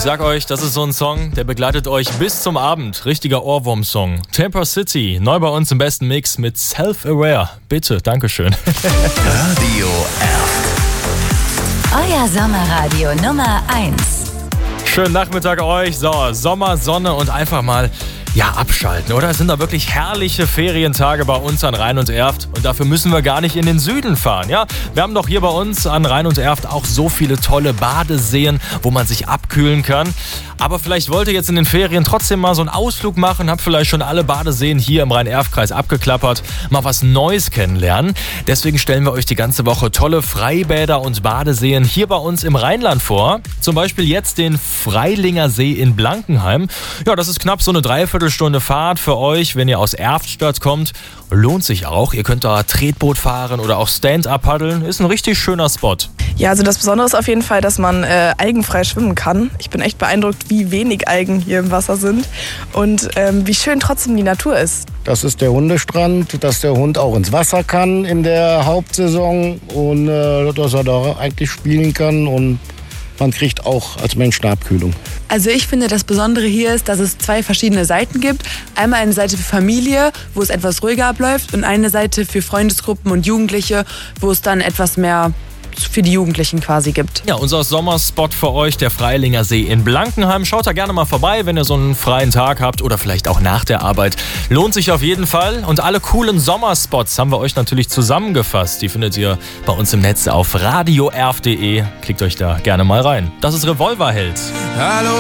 Ich sag euch, das ist so ein Song, der begleitet euch bis zum Abend. Richtiger Ohrwurm-Song. Temper City, neu bei uns im besten Mix mit Self-Aware. Bitte, Dankeschön. Radio Erft. Euer Sommerradio Nummer 1. Schönen Nachmittag euch. So, Sommer, Sonne und einfach mal abschalten, oder? Es sind da wirklich herrliche Ferientage bei uns an Rhein und Erft und dafür müssen wir gar nicht in den Süden fahren, ja? Wir haben doch hier bei uns an Rhein und Erft auch so viele tolle Badeseen, wo man sich abkühlen kann. Aber vielleicht wollt ihr jetzt in den Ferien trotzdem mal so einen Ausflug machen, habt vielleicht schon alle Badeseen hier im Rhein-Erft-Kreis abgeklappert, mal was Neues kennenlernen. Deswegen stellen wir euch die ganze Woche tolle Freibäder und Badeseen hier bei uns im Rheinland vor. Zum Beispiel jetzt den Freilinger See in Blankenheim. Ja, das ist knapp so eine Dreiviertelstunde Fahrt für euch, wenn ihr aus Erftstadt kommt. Lohnt sich auch. Ihr könnt da Tretboot fahren oder auch Stand-up paddeln. Ist ein richtig schöner Spot. Ja, also das Besondere ist auf jeden Fall, dass man algenfrei schwimmen kann. Ich bin echt beeindruckt, wie wenig Algen hier im Wasser sind und wie schön trotzdem die Natur ist. Das ist der Hundestrand, dass der Hund auch ins Wasser kann in der Hauptsaison und dass er da eigentlich spielen kann und man kriegt auch als Mensch eine Abkühlung. Also ich finde, das Besondere hier ist, dass es 2 verschiedene Seiten gibt. Einmal eine Seite für Familie, wo es etwas ruhiger abläuft und eine Seite für Freundesgruppen und Jugendliche, wo es dann etwas mehr für die Jugendlichen quasi gibt. Ja, unser Sommerspot für euch, der Freilinger See in Blankenheim. Schaut da gerne mal vorbei, wenn ihr so einen freien Tag habt oder vielleicht auch nach der Arbeit. Lohnt sich auf jeden Fall. Und alle coolen Sommerspots haben wir euch natürlich zusammengefasst. Die findet ihr bei uns im Netz auf radioerf.de. Klickt euch da gerne mal rein. Das ist Revolverheld. Hallo.